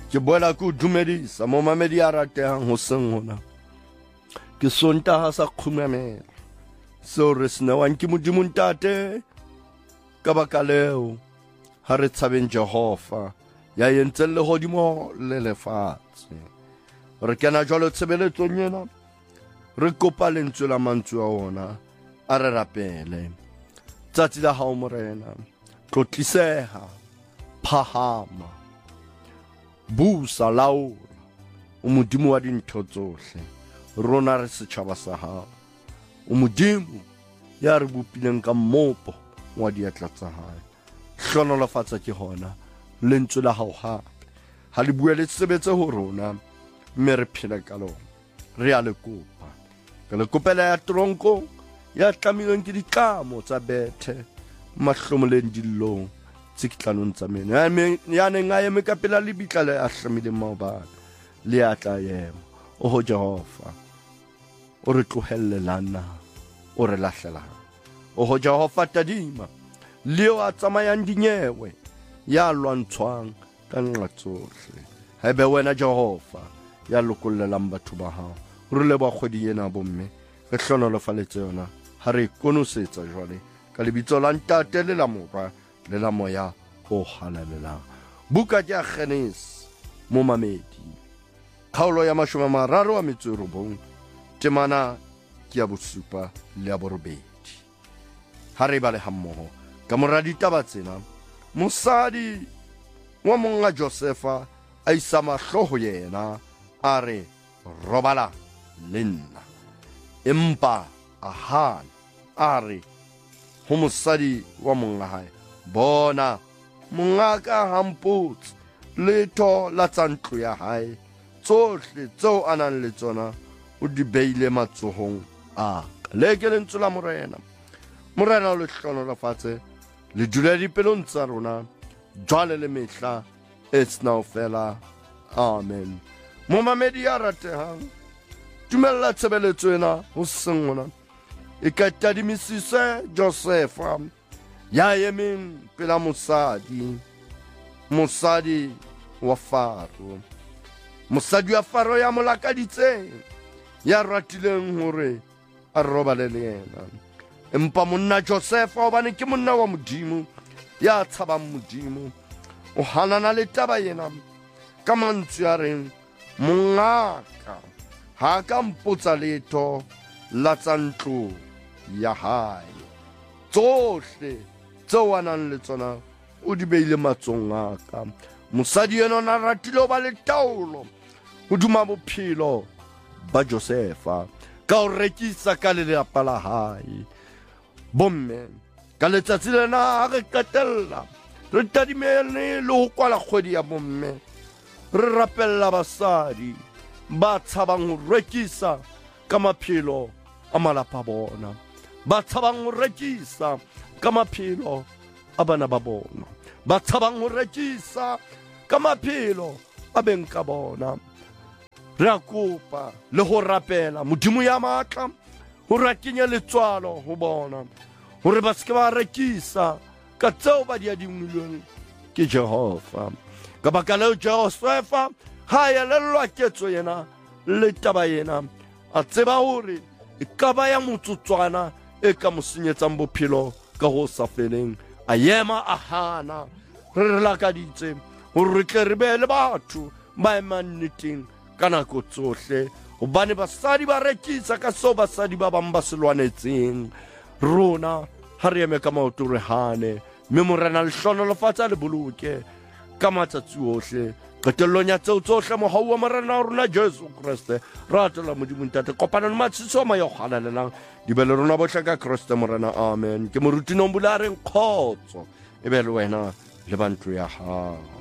ke boela ke o dumedisa momamedi a ratehang hoseng hona. Ke Sontaha sa kgumamela seo re se newang ke Modimo Ntate ka baka leo ha re tshabeng Jehova ya entseng lehodimo le lefatshe. Re kena jwalo tshebeletsong ena, re kopa lentswe la mantswe a ona a re rapele. Tsatsi la hao Morena, tlotliseha, phahama, busa, laola, o Modimo wa dintho tsohle, rona re setjhaba sa hao. O Modimo ya re bopileng ka mmopo wa diatla tsa hae. Hlonolofatsa ke hona lentswe la hao hape, ha le bue le sebetse ho rona, mme re phele ka lona. Re a le kopa, ke le kopela ya tronko ya tlamilweng ke ditlamo tsa bethe mahlomoleng dillong tsikitlanong tsa meno ya neng a eme ka pela lebitla le a hlamileng maobane le a tla ema. O Jehova, o re tlohelle lana, o re lahlelang. O Jehova, tadima leo a tsamayang dinyewe ya lwantshwang ka nqa tsohle. Haebe wena Jehova ya lokollelang batho ba hao, re leboha kgwedi ena bomme, re hlonolofaletse yona, ha re konosetsa jwale ka lebitso la Ntate le la Mora le la Moya o halalelang. Buka ke a Genesis momamedi, kgaolo ya 39, temana ke ya bosupa le ya borobedi. Ha re bale hammoho ka mora ditaba tsena, mosadi wa monga Josefa a isa mahlo ho yena, a re robala le nna. Empa a hana, a re ho mosadi wa monga hae, bona mongaka ha mpotse letho la tsa ntlo ya hae, tsohle tseo a nang le tsona o di beile matsohong a ka. Le ke lentswe la Morena. Morena o le hlonolofatse, le dule dipelong tsa rona jwale le mehla e sena ho fela. Amen. Momamedi ya ratehang, dumella tshebeletso ena hoseng hona e ka tadimisise Josefa ya emeng pela mosadi wa Faro, mosadi wa Faro ya molakaditseng, ya ratileng hore a robale le yena. Empa monna Josefa hobane ke monna wa Modimo, ya tshabang Modimo, o hanana le taba ena ka mantswe a reng mongaka ha ka mpotsa letho la tsa ntlo ya hae, tsohle tseo a nang le tsona o di beile matsohong a ka. Mosadi ena na ratile ho ba le taolo hodima bophelo ba Josefa ka ho rekisa ka lelapa la hae. Bomme, ka letsatsi lena ha re qetella, re tadimene le ho kwala kgwedi ya bomme, re rapella basadi ba tshabang ho rekisa ka maphelo a malapa bona, ba tshabang ho rekisa ka maphelo a bana ba bona, ba tshabang ho rekisa ka maphelo a beng ka bona. Re a kopa le ho rapela Modimo ya matla ho ra kenya letswalo ho bona, hore ba se ba rekisa ka tseo ba di adimilweng ke Jehova. Ka baka leo Josefa ha ya lelwa ketso yena le taba yena, a tseba hore e ka ba ya motsotswana e ka mo senyetsang bophelo ka ho sa feleng. A yema a hana, re lakaditse hore re tle re be le batho ba emang nneteng ka nako tsohle, hobane basadi ba rekisa ka seo basadi ba bang ba se lwanetseng. Rona ha re eme ka maoto re hane, mme Morena le hlonolofatsa le boloke ka matsatsi ohle. Qetellong ya tseo tsohle mohau wa Morena wa rona Jesu Kriste, ratela Modimo Ntate, kopana le matshiso a mayo halalelang di be le rona bohle ka Kriste Morena. Amen. Ke moruti Nombula a reng kgotso e be le wena le ba ntlo ya hao.